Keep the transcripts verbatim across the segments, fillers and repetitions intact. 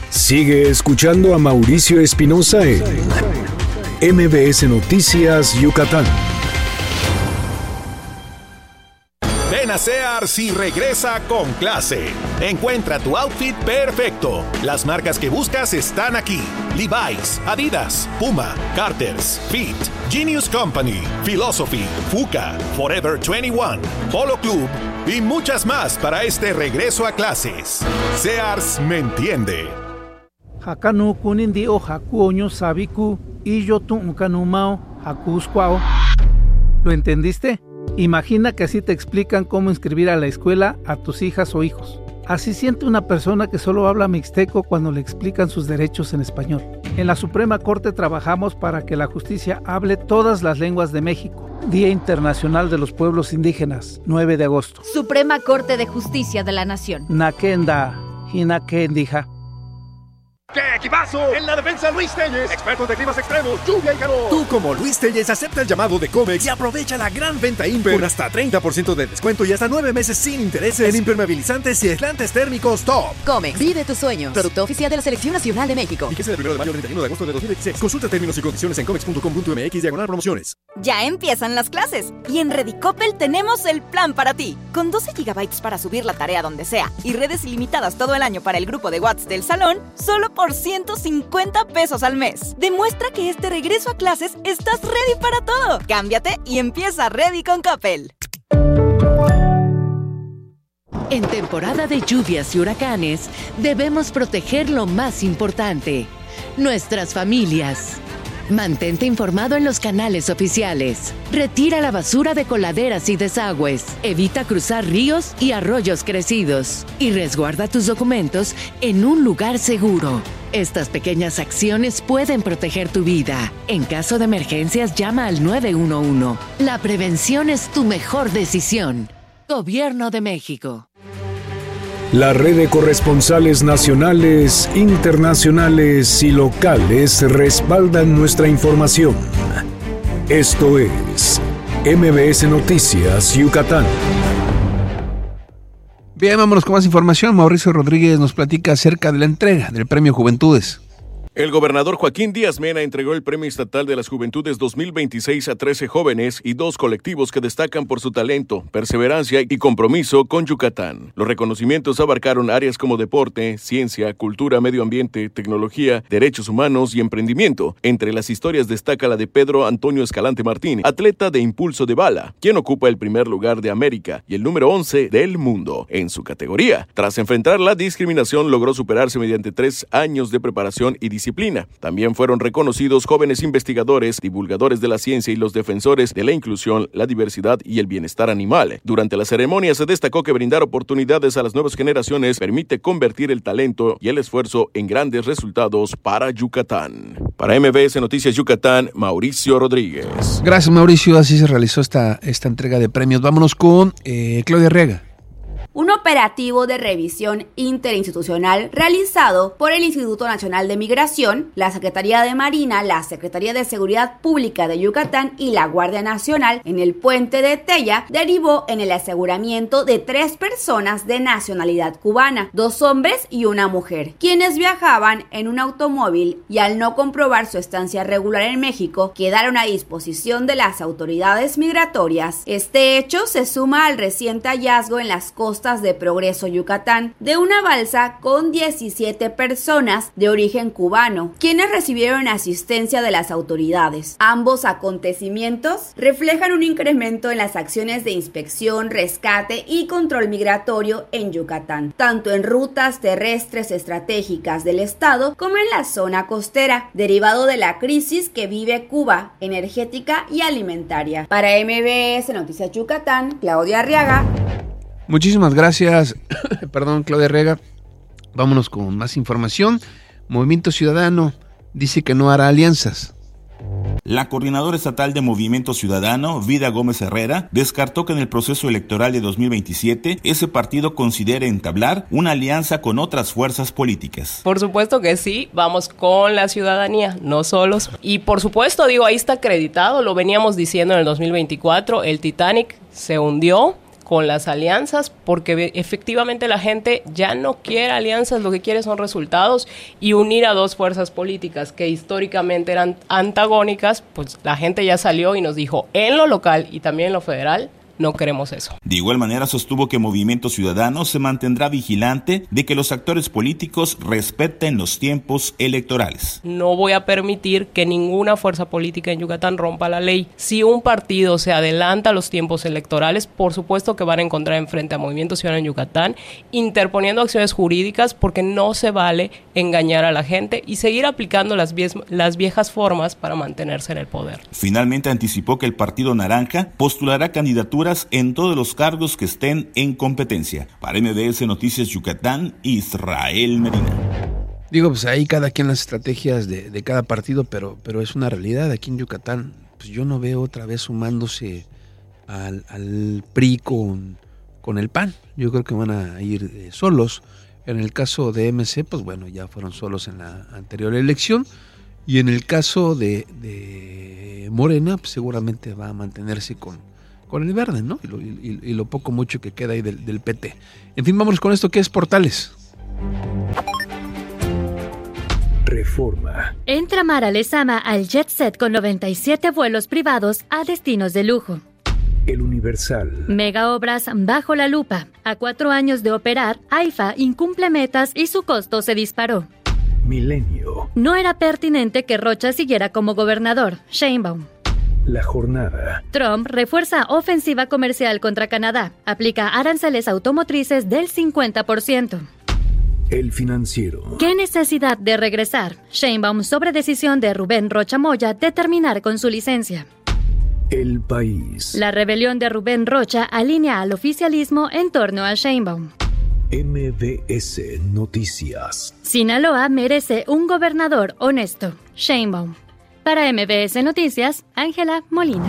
Sigue escuchando a Mauricio Espinosa en M B S Noticias Yucatán. Ven a Sears y regresa con clase. Encuentra tu outfit perfecto. Las marcas que buscas están aquí: Levi's, Adidas, Puma, Carter's, Fit, Genius Company, Philosophy, Fuka, Forever veintiuno, Polo Club y muchas más para este regreso a clases. Sears me entiende. Hakanu kunindi o hakuoño sabiku y yo tu unkanumao hakuskwao. ¿Lo entendiste? Imagina que así te explican cómo inscribir a la escuela a tus hijas o hijos. Así siente una persona que solo habla mixteco cuando le explican sus derechos en español. En la Suprema Corte trabajamos para que la justicia hable todas las lenguas de México. Día Internacional de los Pueblos Indígenas, nueve de agosto. Suprema Corte de Justicia de la Nación. Nakenda, hinakendija. ¡Qué equipazo! En la defensa, Luis Telles, expertos de climas extremos, lluvia y calor. Tú, como Luis Telles, acepta el llamado de Comex y aprovecha la gran venta Imper con hasta treinta por ciento de descuento y hasta nueve meses sin intereses en impermeabilizantes y aislantes térmicos Top. Comex, vive tus sueños. Producto oficial de la Selección Nacional de México. Fíjese del primero de mayo al treinta y uno de agosto de dos mil dieciséis. Consulta términos y condiciones en comex punto com punto m x diagonal promociones. Ya empiezan las clases y en Redicopel tenemos el plan para ti. Con doce gigabytes para subir la tarea donde sea y redes ilimitadas todo el año para el grupo de WhatsApp del salón, solo por ciento cincuenta pesos al mes. Demuestra que este regreso a clases estás ready para todo. Cámbiate y empieza Ready con Coppel. En temporada de lluvias y huracanes, debemos proteger lo más importante: nuestras familias. Mantente informado en los canales oficiales. Retira la basura de coladeras y desagües. Evita cruzar ríos y arroyos crecidos. Y resguarda tus documentos en un lugar seguro. Estas pequeñas acciones pueden proteger tu vida. En caso de emergencias, llama al nueve uno uno. La prevención es tu mejor decisión. Gobierno de México. La red de corresponsales nacionales, internacionales y locales respaldan nuestra información. Esto es M B S Noticias Yucatán. Bien, vámonos con más información. Mauricio Rodríguez nos platica acerca de la entrega del Premio Juventudes. El gobernador Joaquín Díaz Mena entregó el Premio Estatal de las Juventudes dos mil veintiséis a trece jóvenes y dos colectivos que destacan por su talento, perseverancia y compromiso con Yucatán. Los reconocimientos abarcaron áreas como deporte, ciencia, cultura, medio ambiente, tecnología, derechos humanos y emprendimiento. Entre las historias destaca la de Pedro Antonio Escalante Martín, atleta de impulso de bala, quien ocupa el primer lugar de América y el número once del mundo en su categoría. Tras enfrentar la discriminación, logró superarse mediante tres años de preparación y disciplina. También fueron reconocidos jóvenes investigadores, divulgadores de la ciencia y los defensores de la inclusión, la diversidad y el bienestar animal. Durante la ceremonia se destacó que brindar oportunidades a las nuevas generaciones permite convertir el talento y el esfuerzo en grandes resultados para Yucatán. Para M B S Noticias Yucatán, Mauricio Rodríguez. Gracias, Mauricio. Así se realizó esta, esta entrega de premios. Vámonos con eh, Claudia Arriaga. Un operativo de revisión interinstitucional realizado por el Instituto Nacional de Migración, la Secretaría de Marina, la Secretaría de Seguridad Pública de Yucatán y la Guardia Nacional en el puente de Tella derivó en el aseguramiento de tres personas de nacionalidad cubana, dos hombres y una mujer, quienes viajaban en un automóvil y al no comprobar su estancia regular en México, quedaron a disposición de las autoridades migratorias. Este hecho se suma al reciente hallazgo en las costas de Progreso, Yucatán, de una balsa con diecisiete personas de origen cubano, quienes recibieron asistencia de las autoridades. Ambos acontecimientos reflejan un incremento en las acciones de inspección, rescate y control migratorio en Yucatán, tanto en rutas terrestres estratégicas del estado como en la zona costera, derivado de la crisis que vive Cuba, energética y alimentaria. Para M B S Noticias Yucatán, Claudia Arriaga. Muchísimas gracias, perdón, Claudia Arriaga. Vámonos con más información. Movimiento Ciudadano dice que no hará alianzas. La coordinadora estatal de Movimiento Ciudadano, Vida Gómez Herrera, descartó que en el proceso electoral de dos mil veintisiete ese partido considere entablar una alianza con otras fuerzas políticas. Por supuesto que sí, vamos con la ciudadanía, no solos. Y por supuesto, digo, ahí está acreditado, lo veníamos diciendo en el dos mil veinticuatro, el Titanic se hundió con las alianzas, porque efectivamente la gente ya no quiere alianzas, lo que quiere son resultados, y unir a dos fuerzas políticas que históricamente eran antagónicas, pues la gente ya salió y nos dijo, en lo local y también en lo federal, no queremos eso. De igual manera sostuvo que Movimiento Ciudadano se mantendrá vigilante de que los actores políticos respeten los tiempos electorales. No voy a permitir que ninguna fuerza política en Yucatán rompa la ley. Si un partido se adelanta a los tiempos electorales, por supuesto que van a encontrar enfrente a Movimiento Ciudadano en Yucatán, interponiendo acciones jurídicas, porque no se vale engañar a la gente y seguir aplicando las, vie- las viejas formas para mantenerse en el poder. Finalmente anticipó que el Partido Naranja postulará candidaturas en todos los cargos que estén en competencia. Para M B S Noticias Yucatán, Israel Medina. Digo, pues ahí cada quien las estrategias de, de cada partido, pero, pero es una realidad. Aquí en Yucatán, pues yo no veo otra vez sumándose al, al P R I con, con el P A N. Yo creo que van a ir eh, solos. En el caso de M C, pues bueno, ya fueron solos en la anterior elección. Y en el caso de, de Morena, pues seguramente va a mantenerse con con el verde, ¿no? Y lo, y, y lo poco mucho que queda ahí del, del P T. En fin, vámonos con esto que es Portales. Reforma. Entra Mara Lezama al jet set con noventa y siete vuelos privados a destinos de lujo. El Universal. Mega obras bajo la lupa. A cuatro años de operar, AIFA incumple metas y su costo se disparó. Milenio. No era pertinente que Rocha siguiera como gobernador. Sheinbaum. La Jornada. Trump refuerza ofensiva comercial contra Canadá. Aplica aranceles automotrices del cincuenta por ciento. El Financiero. ¿Qué necesidad de regresar? Sheinbaum sobre decisión de Rubén Rocha Moya de terminar con su licencia. El País. La rebelión de Rubén Rocha alinea al oficialismo en torno a Sheinbaum. M B S Noticias. Sinaloa merece un gobernador honesto. Sheinbaum. Para M B S Noticias, Ángela Molina.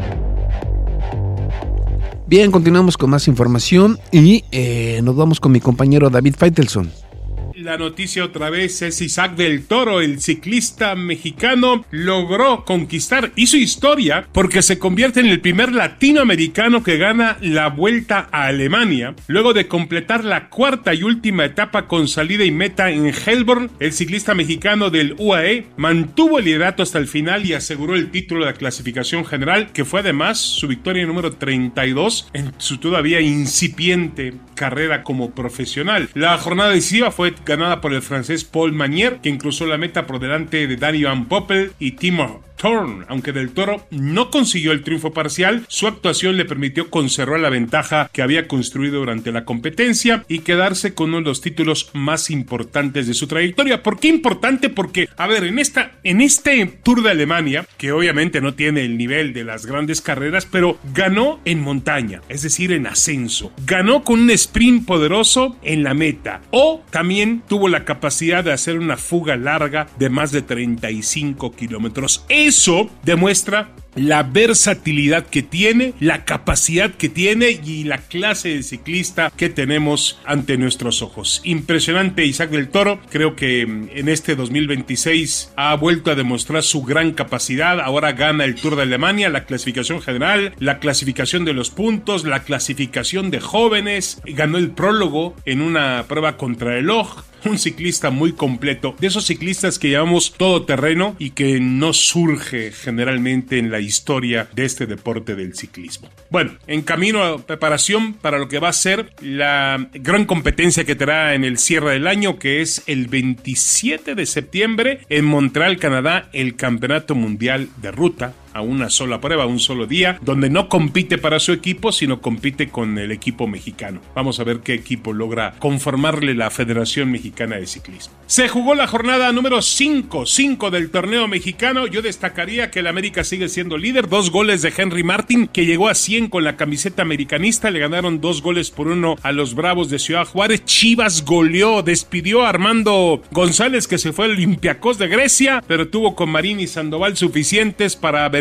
Bien, continuamos con más información y eh, nos vamos con mi compañero David Feitelson. La noticia otra vez es Isaac del Toro, el ciclista mexicano, logró conquistar, hizo historia porque se convierte en el primer latinoamericano que gana la Vuelta a Alemania. Luego de completar la cuarta y última etapa con salida y meta en Helborn, el ciclista mexicano del U A E mantuvo el liderato hasta el final y aseguró el título de la clasificación general, que fue además su victoria número treinta y dos en su todavía incipiente carrera como profesional. La jornada decisiva fue ganada por el francés Paul Magnier, quien cruzó la meta por delante de Dani Van Poppel y Timo Thorn. Aunque Del Toro no consiguió el triunfo parcial, su actuación le permitió conservar la ventaja que había construido durante la competencia y quedarse con uno de los títulos más importantes de su trayectoria. ¿Por qué importante? Porque, a ver, en esta, en este Tour de Alemania, que obviamente no tiene el nivel de las grandes carreras, pero ganó en montaña, es decir, en ascenso. Ganó con un sprint poderoso en la meta, o también tuvo la capacidad de hacer una fuga larga de más de treinta y cinco kilómetros. Eso demuestra la versatilidad que tiene, la capacidad que tiene y la clase de ciclista que tenemos ante nuestros ojos. Impresionante Isaac del Toro. Creo que en este dos mil veintiséis ha vuelto a demostrar su gran capacidad. Ahora gana el Tour de Alemania, la clasificación general, la clasificación de los puntos, la clasificación de jóvenes. Ganó el prólogo en una prueba contrarreloj. Un ciclista muy completo, de esos ciclistas que llamamos todoterreno y que no surge generalmente en la historia de este deporte del ciclismo. Bueno, en camino a preparación para lo que va a ser la gran competencia que tendrá en el cierre del año, que es el veintisiete de septiembre en Montreal, Canadá, el Campeonato Mundial de Ruta, a una sola prueba, un solo día, donde no compite para su equipo, sino compite con el equipo mexicano. Vamos a ver qué equipo logra conformarle la Federación Mexicana de Ciclismo. Se jugó la jornada número cinco, cinco del torneo mexicano. Yo destacaría que el América sigue siendo líder, dos goles de Henry Martin, que llegó a cien con la camiseta americanista, le ganaron dos goles por uno a los Bravos de Ciudad Juárez. Chivas goleó, despidió a Armando González, que se fue al Olympiacos de Grecia, pero tuvo con Marín y Sandoval suficientes para ver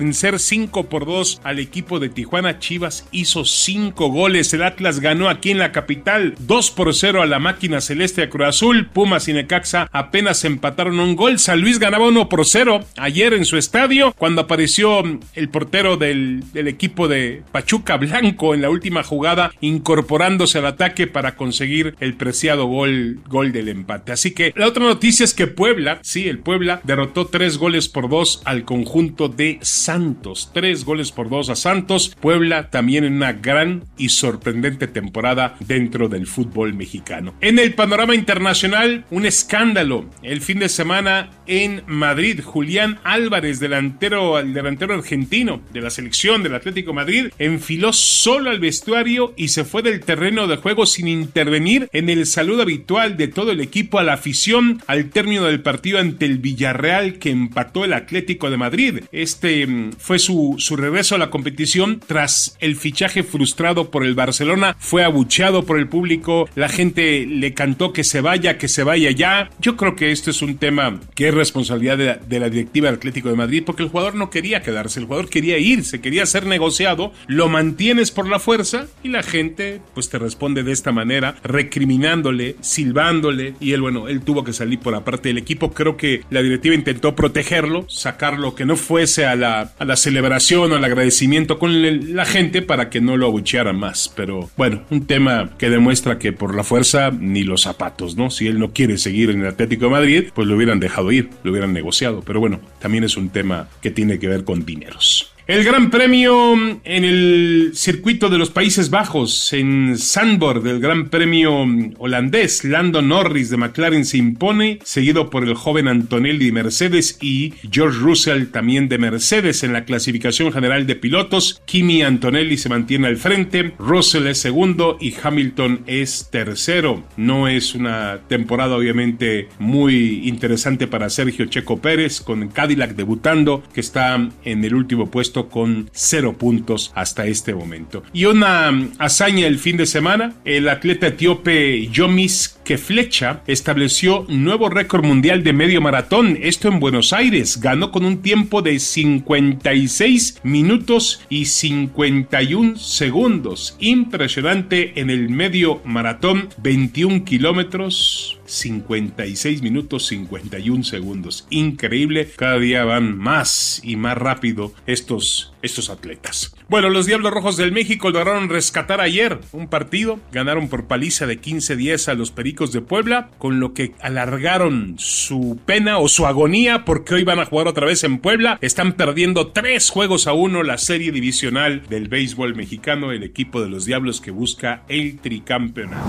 vencer cinco por dos al equipo de Tijuana. Chivas hizo cinco goles. El Atlas ganó aquí en la capital dos por cero a la máquina celeste de Cruz Azul. Pumas y Necaxa apenas empataron un gol. San Luis ganaba uno por cero ayer en su estadio cuando apareció el portero del, del equipo de Pachuca, Blanco, en la última jugada, incorporándose al ataque para conseguir el preciado gol, gol del empate. Así que la otra noticia es que Puebla, sí, el Puebla derrotó tres goles por dos al conjunto de Santos. Tres goles por dos a Santos. Puebla también en una gran y sorprendente temporada dentro del fútbol mexicano. En el panorama internacional, un escándalo el fin de semana en Madrid. Julián Álvarez, delantero, el delantero argentino de la selección del Atlético Madrid, enfiló solo al vestuario y se fue del terreno de juego sin intervenir en el saludo habitual de todo el equipo a la afición al término del partido ante el Villarreal que empató el Atlético de Madrid. Este fue su, su regreso a la competición tras el fichaje frustrado por el Barcelona. Fue abucheado por el público, la gente le cantó que se vaya, que se vaya ya. Yo creo que esto es un tema que es responsabilidad de la, de la directiva del Atlético de Madrid, porque el jugador no quería quedarse, el jugador quería irse, quería ser negociado, lo mantienes por la fuerza y la gente pues te responde de esta manera, recriminándole, silbándole, y él, bueno, él tuvo que salir por la parte del equipo. Creo que la directiva intentó protegerlo, sacarlo, que no fuese a la, a la celebración o al agradecimiento con el, la gente para que no lo abuchearan más, pero bueno, un tema que demuestra que por la fuerza ni los zapatos, ¿no? Si él no quiere seguir en el Atlético de Madrid, pues lo hubieran dejado ir, lo hubieran negociado, pero bueno, también es un tema que tiene que ver con dineros. El Gran Premio en el circuito de los Países Bajos, en Zandvoort, del Gran Premio holandés, Lando Norris de McLaren se impone, seguido por el joven Antonelli de Mercedes y George Russell también de Mercedes. En la clasificación general de pilotos, Kimi Antonelli se mantiene al frente, Russell es segundo y Hamilton es tercero. No es una temporada obviamente muy interesante para Sergio Checo Pérez, con Cadillac debutando, que está en el último puesto con cero puntos hasta este momento. Y una hazaña el fin de semana, el atleta etíope Yomis Keflecha estableció nuevo récord mundial de medio maratón, esto en Buenos Aires, ganó con un tiempo de cincuenta y seis minutos y cincuenta y un segundos, impresionante en el medio maratón, veintiún kilómetros, cincuenta y seis minutos cincuenta y un segundos, increíble, cada día van más y más rápido estos, estos atletas. Bueno, los Diablos Rojos del México lograron rescatar ayer un partido, ganaron por paliza de quince a diez a los Pericos de Puebla, con lo que alargaron su pena o su agonía, porque hoy van a jugar otra vez en Puebla. Están perdiendo tres juegos a uno la serie divisional del béisbol mexicano, el equipo de los Diablos que busca el tricampeonato.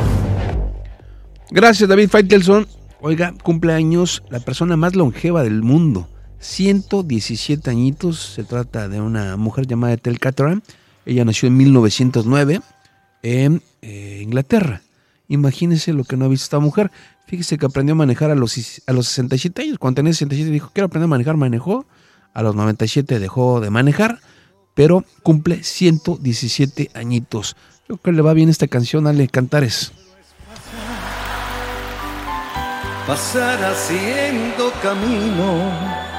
Gracias, David Faitelson. Oiga, cumpleaños la persona más longeva del mundo, ciento diecisiete añitos. Se trata de una mujer llamada Ethel Caterham. Ella nació en mil novecientos nueve en eh, Inglaterra. Imagínense lo que no ha visto esta mujer. Fíjese que aprendió a manejar a los, a los sesenta y siete años. Cuando tenía sesenta y siete dijo, quiero aprender a manejar, manejó. A los noventa y siete dejó de manejar, pero cumple ciento diecisiete añitos. Yo creo que le va bien esta canción, Ale Cantares. Pasar haciendo camino